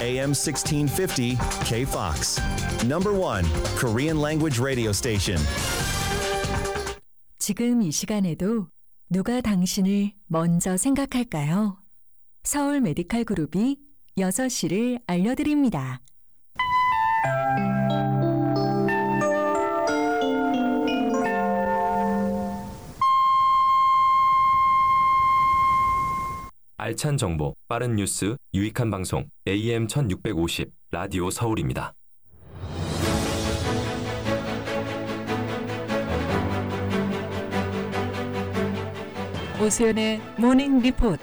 AM 1650 KFOX. Number 1 Korean language radio station. 지금 이 시간에도 누가 당신을 먼저 생각할까요? 서울 메디칼 그룹이 6시를 알려드립니다. 알찬 정보, 빠른 뉴스, 유익한 방송, AM 1650 라디오 서울입니다. 오수연의 모닝 리포트.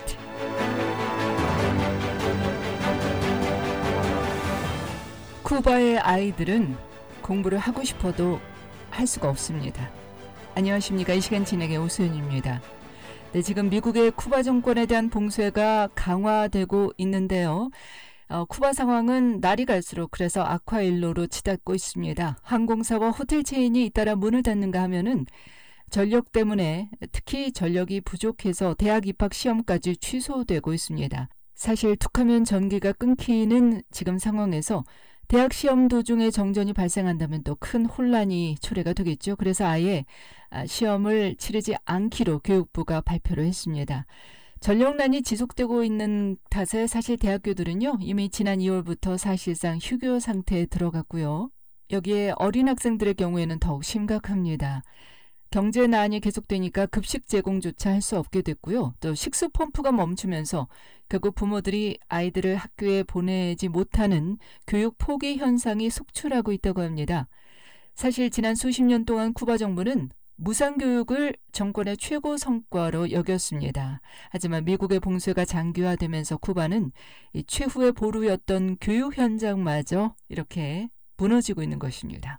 쿠바의 아이들은 공부를 하고 싶어도 할 수가 없습니다. 안녕하십니까. 이 시간 진행의 오수연입니다. 네, 지금 미국의 쿠바 정권에 대한 봉쇄가 강화되고 있는데요. 쿠바 상황은 날이 갈수록 그래서 악화일로로 치닫고 있습니다. 항공사와 호텔 체인이 잇따라 문을 닫는가 하면은 전력 때문에 특히 전력이 부족해서 대학 입학 시험까지 취소되고 있습니다. 사실 툭하면 전기가 끊기는 지금 상황에서 대학 시험 도중에 정전이 발생한다면 또 큰 혼란이 초래가 되겠죠. 그래서 아예 시험을 치르지 않기로 교육부가 발표를 했습니다. 전력난이 지속되고 있는 탓에 사실 대학교들은요, 이미 지난 2월부터 사실상 휴교 상태에 들어갔고요. 여기에 어린 학생들의 경우에는 더욱 심각합니다. 경제난이 계속되니까 급식 제공조차 할 수 없게 됐고요. 또 식수 펌프가 멈추면서 결국 부모들이 아이들을 학교에 보내지 못하는 교육 포기 현상이 속출하고 있다고 합니다. 사실 지난 수십 년 동안 쿠바 정부는 무상교육을 정권의 최고 성과로 여겼습니다. 하지만 미국의 봉쇄가 장기화되면서 쿠바는 이 최후의 보루였던 교육 현장마저 이렇게 무너지고 있는 것입니다.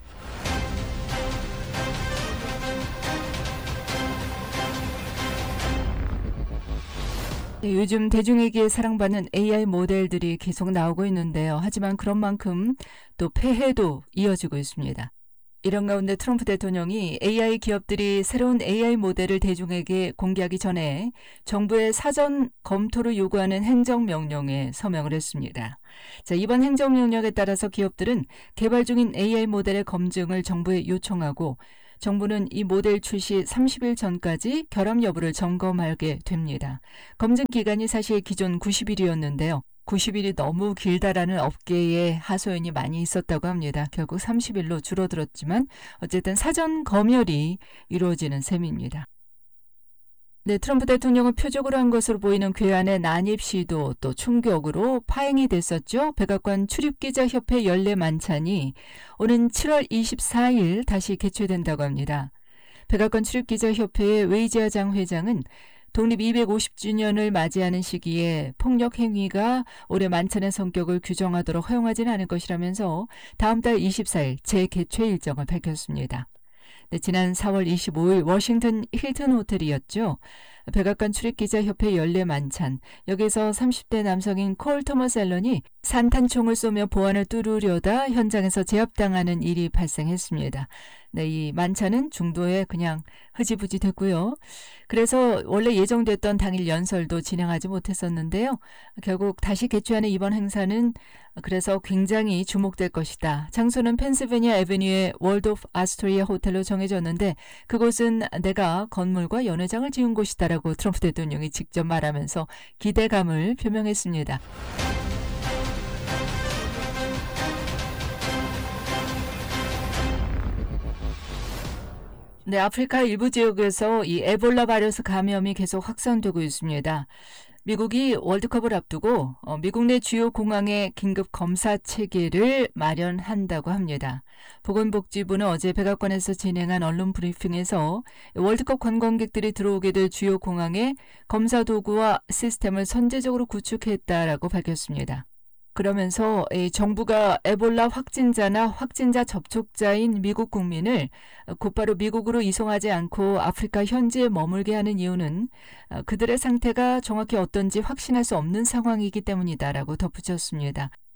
네, 요즘 대중에게 사랑받는 AI 모델들이 계속 나오고 있는데요. 하지만 그런 만큼 또 폐해도 이어지고 있습니다. 이런 가운데 트럼프 대통령이 AI 기업들이 새로운 AI 모델을 대중에게 공개하기 전에 정부의 사전 검토를 요구하는 행정명령에 서명을 했습니다. 자, 이번 행정명령에 따라서 기업들은 개발 중인 AI 모델의 검증을 정부에 요청하고 정부는 이 모델 출시 30일 전까지 결함 여부를 점검하게 됩니다. 검증 기간이 사실 기존 90일이었는데요. 90일이 너무 길다라는 업계의 하소연이 많이 있었다고 합니다. 결국 30일로 줄어들었지만 어쨌든 사전 검열이 이루어지는 셈입니다. 네, 트럼프 대통령은 표적으로 한 것으로 보이는 괴한의 난입 시도 또 충격으로 파행이 됐었죠. 백악관 출입기자협회 연례 만찬이 오는 7월 24일 다시 개최된다고 합니다. 백악관 출입기자협회의 웨이지아 장 회장은 독립 250주년을 맞이하는 시기에 폭력 행위가 올해 만찬의 성격을 규정하도록 허용하지는 않을 것이라면서 다음 달 24일 재개최 일정을 밝혔습니다. 네, 지난 4월 25일 워싱턴 힐튼 호텔이었죠. 백악관 출입기자협회 연례 만찬. 여기서 30대 남성인 콜 토머스 앨런이 산탄총을 쏘며 보안을 뚫으려다 현장에서 제압당하는 일이 발생했습니다. 네, 이 만찬은 중도에 그냥 흐지부지 됐고요. 그래서 원래 예정됐던 당일 연설도 진행하지 못했었는데요. 결국 다시 개최하는 이번 행사는 그래서 굉장히 주목될 것이다. 장소는 펜실베니아 애베뉴의 월드 오브 아스토리아 호텔로 정해졌는데 그곳은 내가 건물과 연회장을 지은 곳이다라고 트럼프 대통령이 직접 말하면서 기대감을 표명했습니다. 네, 아프리카 일부 지역에서 이 에볼라 바이러스 감염이 계속 확산되고 있습니다. 미국이 월드컵을 앞두고 미국 내 주요 공항에 긴급 검사 체계를 마련한다고 합니다. 보건복지부는 어제 백악관에서 진행한 언론 브리핑에서 월드컵 관광객들이 들어오게 될 주요 공항에 검사 도구와 시스템을 선제적으로 구축했다라고 밝혔습니다. 그러면서 정부가 에볼라 확진자나 확진자 접촉자인 미국 국민을 곧바로 미국으로 이송하지 않고 아프리카 현지에 머물게 하는 이유는 그들의 상태가 정확히 어떤지 확신할 수 없는 상황이기 때문이다라고 덧붙였습니다.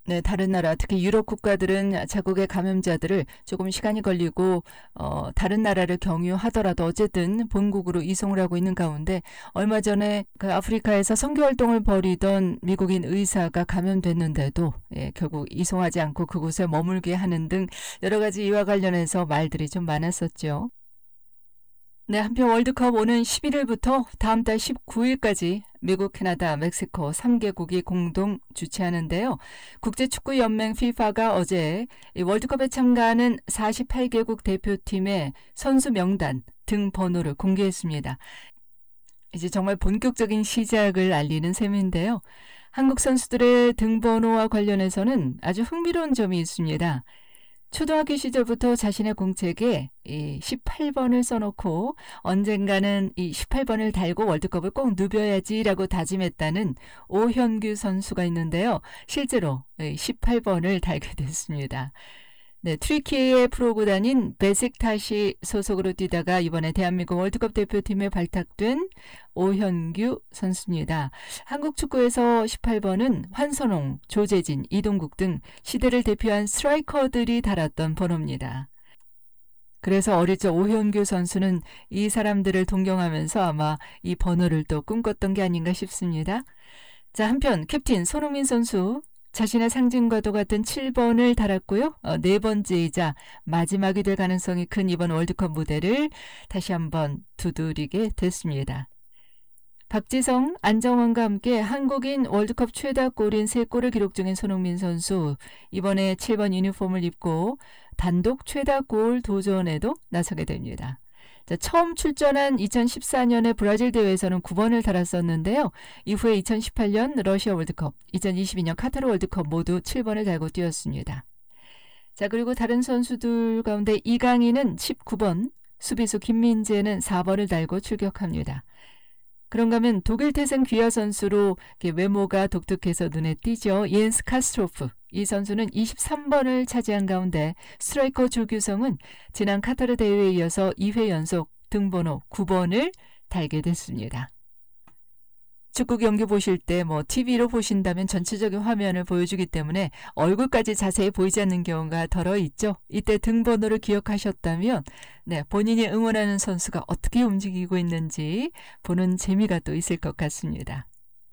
네, 다른 나라, 특히 유럽 국가들은 자국의 감염자들을 조금 시간이 걸리고 다른 나라를 경유하더라도 어쨌든 본국으로 이송을 하고 있는 가운데 얼마 전에 그 아프리카에서 선교 활동을 벌이던 미국인 의사가 감염됐는데도 결국 이송하지 않고 그곳에 머물게 하는 등 여러 가지 이와 관련해서 말들이 좀 많았었죠. 네, 한편 월드컵 오는 11일부터 다음 달 19일까지 미국, 캐나다, 멕시코 3개국이 공동 주최하는데요. 국제축구연맹 FIFA가 어제 이 월드컵에 참가하는 48개국 대표팀의 선수 명단 등 번호를 공개했습니다. 이제 정말 본격적인 시작을 알리는 셈인데요. 한국 선수들의 등번호와 관련해서는 아주 흥미로운 점이 있습니다. 초등학교 시절부터 자신의 공책에 이 18번을 써놓고 언젠가는 이 18번을 달고 월드컵을 꼭 누벼야지라고 다짐했다는 오현규 선수가 있는데요. 실제로 18번을 달게 됐습니다. 네, 트리키의 프로구단인 베식타시 소속으로 뛰다가 이번에 대한민국 월드컵 대표팀에 발탁된 오현규 선수입니다. 한국 축구에서 18번은 환선홍, 조재진, 이동국 등 시대를 대표한 스트라이커들이 달았던 번호입니다. 그래서 어릴 적 오현규 선수는 이 사람들을 동경하면서 아마 이 번호를 또 꿈꿨던 게 아닌가 싶습니다. 자, 한편 캡틴 손흥민 선수 자신의 상징과도 같은 7번을 달았고요. 네 번째이자 마지막이 될 가능성이 큰 이번 월드컵 무대를 다시 한번 두드리게 됐습니다. 박지성, 안정환과 함께 한국인 월드컵 최다 골인 3골을 기록 중인 손흥민 선수, 이번에 7번 유니폼을 입고 단독 최다 골 도전에도 나서게 됩니다. 자, 처음 출전한 2014년의 브라질 대회에서는 9번을 달았었는데요. 이후에 2018년 러시아 월드컵, 2022년 카타르 월드컵 모두 7번을 달고 뛰었습니다. 자, 그리고 다른 선수들 가운데 이강인은 19번, 수비수 김민재는 4번을 달고 출격합니다. 그런가 하면 독일 태생 귀화 선수로 외모가 독특해서 눈에 띄죠. 옌스 카스트로프. 이 선수는 23번을 차지한 가운데 스트라이커 조규성은 지난 카타르 대회에 이어서 2회 연속 등번호 9번을 달게 됐습니다. 축구 경기 보실 때 TV로 보신다면 전체적인 화면을 보여주기 때문에 얼굴까지 자세히 보이지 않는 경우가 덜어 있죠. 이때 등번호를 기억하셨다면 본인이 응원하는 선수가 어떻게 움직이고 있는지 보는 재미가 또 있을 것 같습니다.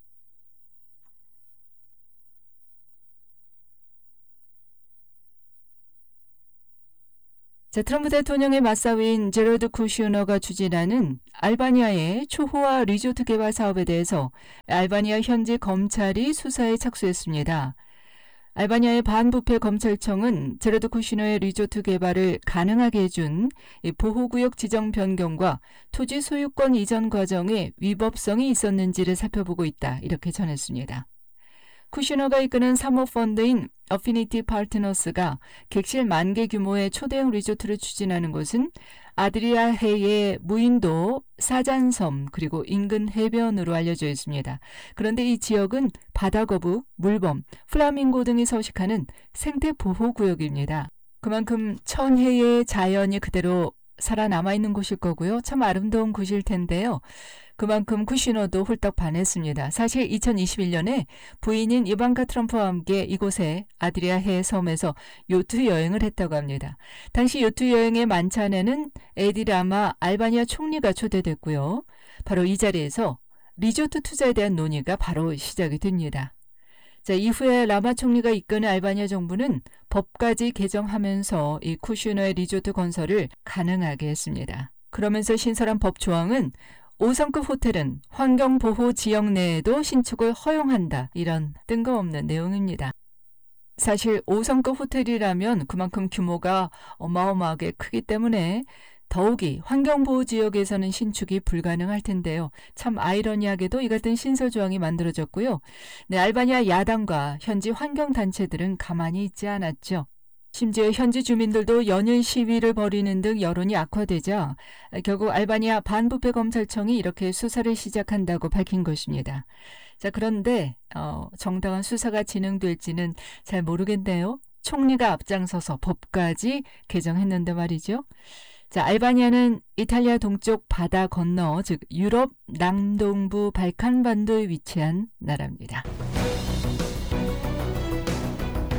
자, 트럼프 대통령의 맞사위인 제러드 쿠슈너가 추진하는 알바니아의 초호화 리조트 개발 사업에 대해서 알바니아 현지 검찰이 수사에 착수했습니다. 알바니아의 반부패 검찰청은 제러드 쿠슈너의 리조트 개발을 가능하게 해준 보호구역 지정 변경과 토지 소유권 이전 과정에 위법성이 있었는지를 살펴보고 있다, 이렇게 전했습니다. 쿠슈너가 이끄는 사모펀드인 어피니티 파트너스가 객실 10,000개 규모의 초대형 리조트를 추진하는 곳은 아드리아해의 무인도, 사잔섬, 그리고 인근 해변으로 알려져 있습니다. 그런데 이 지역은 바다거북, 물범, 플라밍고 등이 서식하는 생태보호구역입니다. 그만큼 천혜의 자연이 그대로 살아남아 있는 곳일 거고요. 참 아름다운 곳일 텐데요. 그만큼 쿠슈너도 홀딱 반했습니다. 사실 2021년에 부인인 이방카 트럼프와 함께 이곳에 아드리아해 섬에서 요트 여행을 했다고 합니다. 당시 요트 여행의 만찬에는 에디 라마 알바니아 총리가 초대됐고요. 바로 이 자리에서 리조트 투자에 대한 논의가 바로 시작이 됩니다. 자, 이후에 라마 총리가 이끄는 알바니아 정부는 법까지 개정하면서 이 쿠슈너의 리조트 건설을 가능하게 했습니다. 그러면서 신설한 법 조항은 5성급 호텔은 환경보호 지역 내에도 신축을 허용한다, 이런 뜬금없는 내용입니다. 사실 5성급 호텔이라면 그만큼 규모가 어마어마하게 크기 때문에 더욱이 환경보호 지역에서는 신축이 불가능할 텐데요. 참 아이러니하게도 이 같은 신설 조항이 만들어졌고요. 알바니아 야당과 현지 환경단체들은 가만히 있지 않았죠. 심지어 현지 주민들도 연일 시위를 벌이는 등 여론이 악화되자 결국 알바니아 반부패 검찰청이 이렇게 수사를 시작한다고 밝힌 것입니다. 자, 그런데 정당한 수사가 진행될지는 잘 모르겠네요. 총리가 앞장서서 법까지 개정했는데 말이죠. 자, 알바니아는 이탈리아 동쪽 바다 건너, 즉 유럽 남동부 발칸반도에 위치한 나라입니다.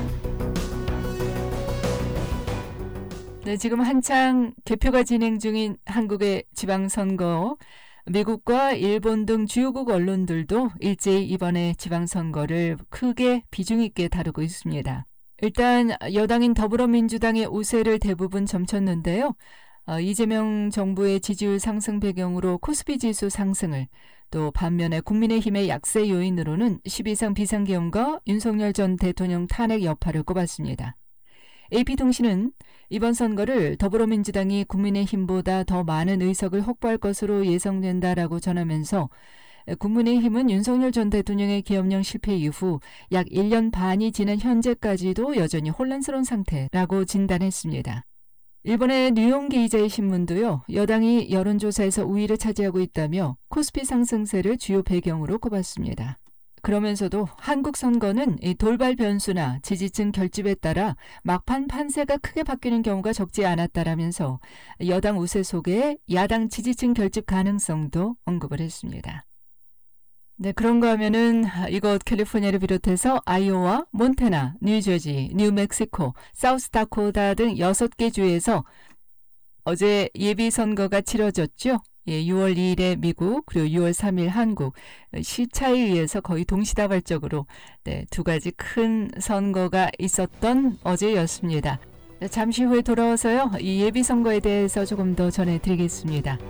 네, 지금 한창 개표가 진행 중인 한국의 지방선거, 미국과 일본 등 주요국 언론들도 일제히 이번에 지방선거를 크게 비중 있게 다루고 있습니다. 일단 여당인 더불어민주당의 우세를 대부분 점쳤는데요. 이재명 정부의 지지율 상승 배경으로 코스피 지수 상승을, 또 반면에 국민의힘의 약세 요인으로는 12상 비상계엄과 윤석열 전 대통령 탄핵 여파를 꼽았습니다. AP통신은 이번 선거를 더불어민주당이 국민의힘보다 더 많은 의석을 확보할 것으로 예상된다라고 전하면서 국민의힘은 윤석열 전 대통령의 계엄령 실패 이후 약 1년 반이 지난 현재까지도 여전히 혼란스러운 상태라고 진단했습니다. 일본의 뉴욕 게이자이 신문도요, 여당이 여론조사에서 우위를 차지하고 있다며 코스피 상승세를 주요 배경으로 꼽았습니다. 그러면서도 한국 선거는 이 돌발 변수나 지지층 결집에 따라 막판 판세가 크게 바뀌는 경우가 적지 않았다라면서 여당 우세 속에 야당 지지층 결집 가능성도 언급을 했습니다. 네, 그런가 하면은 이곳 캘리포니아를 비롯해서 아이오와, 몬태나, 뉴저지, 뉴멕시코, 사우스다코타 등 6개 주에서 어제 예비선거가 치러졌죠. 6월 2일에 미국, 그리고 6월 3일 한국, 시차에 의해서 거의 동시다발적으로 두 가지 큰 선거가 있었던 어제였습니다. 잠시 후에 돌아와서요, 이 예비선거에 대해서 조금 더 전해드리겠습니다.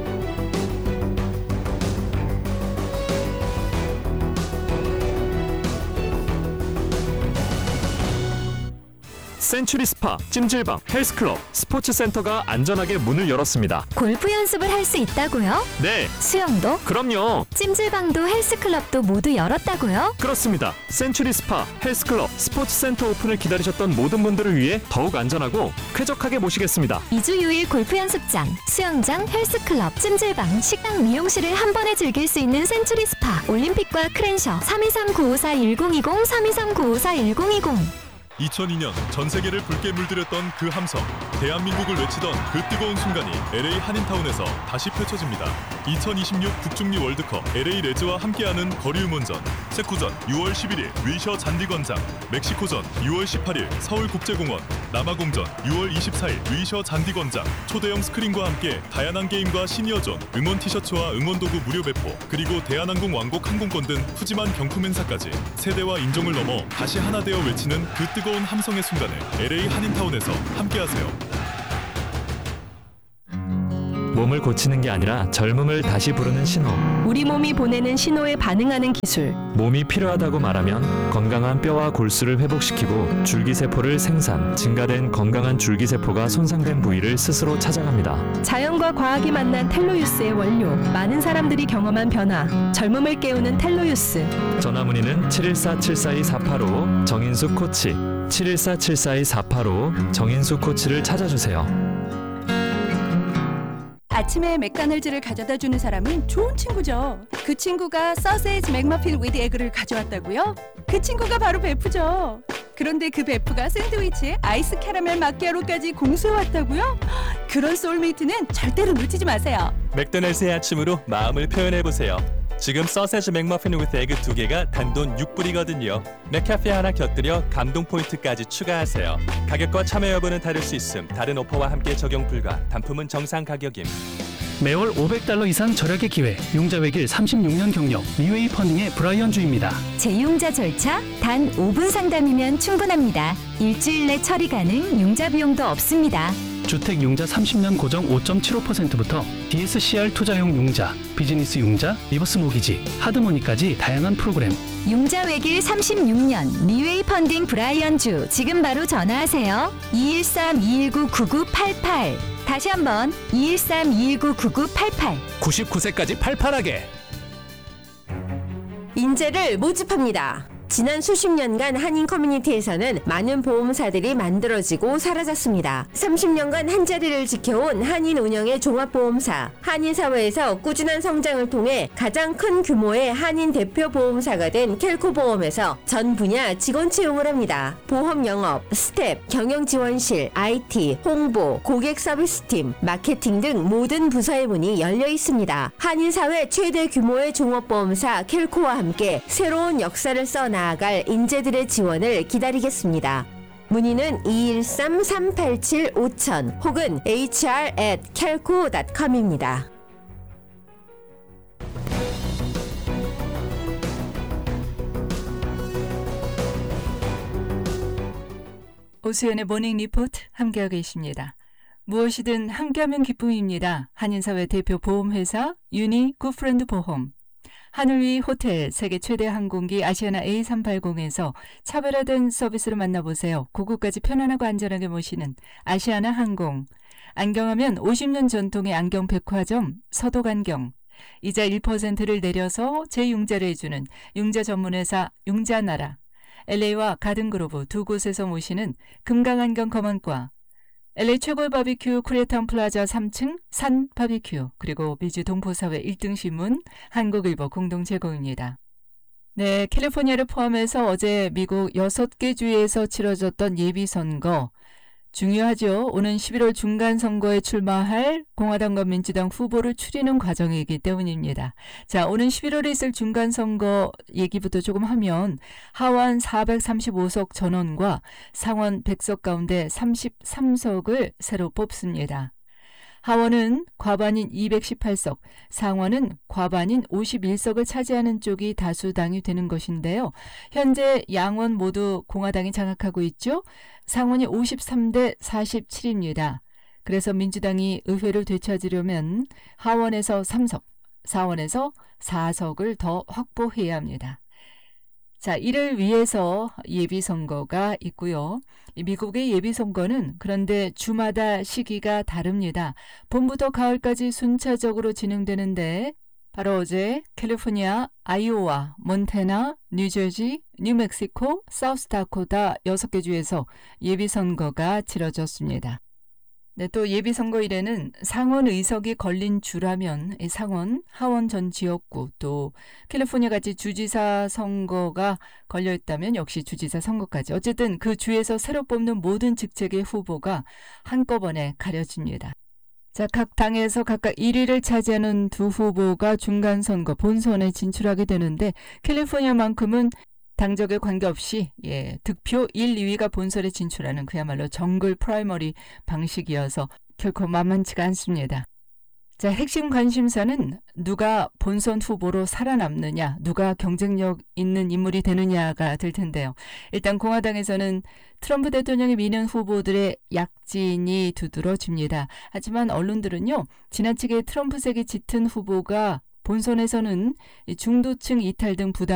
센츄리 스파, 찜질방, 헬스클럽, 스포츠센터가 안전하게 문을 열었습니다. 골프 연습을 할 수 있다고요? 네. 수영도? 그럼요. 찜질방도 헬스클럽도 모두 열었다고요? 그렇습니다. 센츄리 스파, 헬스클럽, 스포츠센터 오픈을 기다리셨던 모든 분들을 위해 더욱 안전하고 쾌적하게 모시겠습니다. 2주 6일 골프 연습장, 수영장, 헬스클럽, 찜질방, 식당, 미용실을 한 번에 즐길 수 있는 센츄리 스파, 올림픽과 크랜셔 323-954-1020, 323-954-1020. 2002년 전 세계를 붉게 물들였던 그 함성, 대한민국을 외치던 그 뜨거운 순간이 LA 한인타운에서 다시 펼쳐집니다. 2026 북중미 월드컵 LA 레즈와 함께하는 거리응원전, 세쿠전 6월 11일 위셔 잔디광장, 멕시코전 6월 18일 서울국제공원, 남아공전 6월 24일 위셔 잔디광장, 초대형 스크린과 함께 다양한 게임과 시니어존, 응원 티셔츠와 응원도구 무료 배포, 그리고 대한항공 왕복 항공권 등 푸짐한 경품 행사까지 세대와 인종을 넘어 다시 하나 되어 외치는 그 뜨거운 함성의 순간을 LA 한인타운에서 함께하세요. 몸을 고치는 게 아니라 젊음을 다시 부르는 신호. 우리 몸이 보내는 신호에 반응하는 기술. 몸이 필요하다고 말하면 건강한 뼈와 골수를 회복시키고 줄기세포를 생산, 증가된 건강한 줄기세포가 손상된 부위를 스스로 찾아갑니다. 자연과 과학이 만난 텔로유스의 원료. 많은 사람들이 경험한 변화. 젊음을 깨우는 텔로유스. 전화문의는 714-742-485 정인수 코치, 714-742-485 정인수 코치를 찾아주세요. 아침에 맥다날즈를 가져다 주는 사람은 좋은 친구죠. 그 친구가 서세지 맥머핀 위드 에그를 가져왔다고요? 그 친구가 바로 베프죠. 그런데 그 베프가 샌드위치에 아이스 캐러멜 마키아로까지 공수해왔다고요? 그런 소울메이트는 절대로 놓치지 마세요. 맥도날드의 아침으로 마음을 표현해보세요. 지금 서세지 맥머핀 위드 에그 2개가 단돈 6불이거든요. 맥카페 하나 곁들여 감동 포인트까지 추가하세요. 가격과 참여 여부는 다를 수 있음. 다른 오퍼와 함께 적용 불가. 단품은 정상 가격임. 매월 $500 이상 절약의 기회. 융자 외길 36년 경력 리웨이 펀딩의 브라이언 주입니다. 재융자 절차 단 5분 상담이면 충분합니다. 일주일 내 처리 가능, 융자 비용도 없습니다. 주택 융자 30년 고정 5.75%부터 DSCR 투자용 융자, 비즈니스 융자, 리버스 모기지, 하드머니까지 다양한 프로그램. 융자 외길 36년 리웨이 펀딩 브라이언 주. 지금 바로 전화하세요. 213-219-9988. 다시 한번 213-219-9988. 99세까지 팔팔하게. 인재를 모집합니다. 지난 수십 년간 한인 커뮤니티에서는 많은 보험사들이 만들어지고 사라졌습니다. 30년간 한자리를 지켜온 한인 운영의 종합보험사, 한인사회에서 꾸준한 성장을 통해 가장 큰 규모의 한인 대표 보험사가 된 켈코보험에서 전 분야 직원 채용을 합니다. 보험 영업, 스텝, 경영지원실, IT, 홍보, 고객 서비스팀, 마케팅 등 모든 부서의 문이 열려 있습니다. 한인사회 최대 규모의 종합보험사 켈코와 함께 새로운 역사를 써나갈 인재들의 지원을 기다리겠습니다. 문의는 213-387-5000 혹은 hr@calco.com입니다. 오수연의 모닝 리포트 함께하고 계십니다. 무엇이든 함께하면 기쁨입니다. 한인사회 대표 보험회사 유니 굿프렌드 보험, 하늘 위 호텔, 세계 최대 항공기 아시아나 A380에서 차별화된 서비스를 만나보세요. 고국까지 편안하고 안전하게 모시는 아시아나 항공, 안경하면 50년 전통의 안경백화점 서독안경, 이자 1%를 내려서 재융자를 해주는 융자 전문회사 융자나라, LA와 가든그로브 두 곳에서 모시는 금강안경 검안과, LA 최고의 바비큐 코리아타운 플라자 3층 산 바비큐, 그리고 미주 동포사회 1등 신문 한국일보 공동 제공입니다. 네, 캘리포니아를 포함해서 어제 미국 6개 주에서 치러졌던 예비선거, 중요하죠. 오는 11월 중간선거에 출마할 공화당과 민주당 후보를 추리는 과정이기 때문입니다. 자, 오는 11월에 있을 중간선거 얘기부터 조금 하면 하원 435석 전원과 상원 100석 가운데 33석을 새로 뽑습니다. 하원은 과반인 218석, 상원은 과반인 51석을 차지하는 쪽이 다수당이 되는 것인데요. 현재 양원 모두 공화당이 장악하고 있죠. 상원이 53대 47입니다. 그래서 민주당이 의회를 되찾으려면 하원에서 3석, 상원에서 4석을 더 확보해야 합니다. 자, 이를 위해서 예비선거가 있고요. 미국의 예비선거는 그런데 주마다 시기가 다릅니다. 봄부터 가을까지 순차적으로 진행되는데 바로 어제 캘리포니아, 아이오와, 몬태나, 뉴저지, 뉴멕시코, 사우스다코타 6개 주에서 예비선거가 치러졌습니다. 네, 또 예비선거일에는 상원 의석이 걸린 주라면 상원, 하원 전 지역구, 또 캘리포니아같이 주지사 선거가 걸려있다면 역시 주지사 선거까지, 어쨌든 그 주에서 새로 뽑는 모든 직책의 후보가 한꺼번에 가려집니다. 자, 각 당에서 각각 1위를 차지하는 두 후보가 중간선거 본선에 진출하게 되는데 캘리포니아만큼은 당적에 관계없이 득표 1, 2위가 본선에 진출하는 그야말로 정글 프라이머리 방식이어서 결코 만만치가 않습니다. 자, 핵심 관심사는 누가 본선 후보로 살아남느냐, 누가 경쟁력 있는 인물이 되느냐가 될 텐데요. 일단 공화당에서는 트럼프 대통령이 미는 후보들의 약진이 두드러집니다. 하지만 언론들은요, 지나치게 트럼프색이 짙은 후보가 본선에서는 중도층 이탈 등 부담